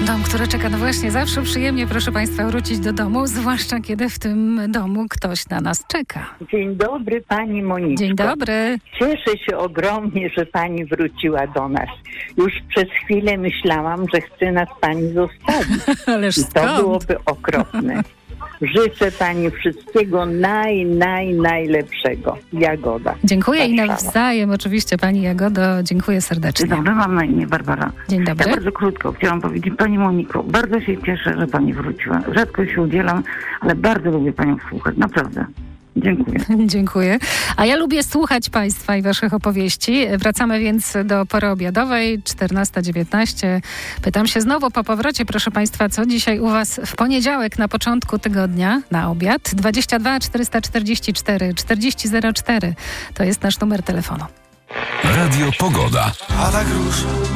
Dom, który czeka, no właśnie, zawsze przyjemnie, proszę Państwa, wrócić do domu, zwłaszcza kiedy w tym domu ktoś na nas czeka. Dzień dobry, pani Moniczko. Dzień dobry. Cieszę się ogromnie, że pani wróciła do nas. Już przez chwilę myślałam, że chce nas pani zostawić. Ależ I to skąd? byłoby okropne. Życzę pani wszystkiego najlepszego. Jagoda. Dziękuję i Warszawa. nawzajem oczywiście pani Jagodo, dziękuję serdecznie. Dzień dobry, mam na imię Barbara. Dzień dobry. Ja bardzo krótko chciałam powiedzieć, pani Moniko, bardzo się cieszę, że pani wróciła. Rzadko się udzielam, ale bardzo lubię panią słuchać, naprawdę. Dziękuję. Dziękuję. A ja lubię słuchać Państwa i Waszych opowieści. Wracamy więc do pory obiadowej, 14:19. Pytam się znowu po powrocie, proszę Państwa, co dzisiaj u Was w poniedziałek na początku tygodnia na obiad? 22 444 4004 to jest nasz numer telefonu. Radio Pogoda. A tak róż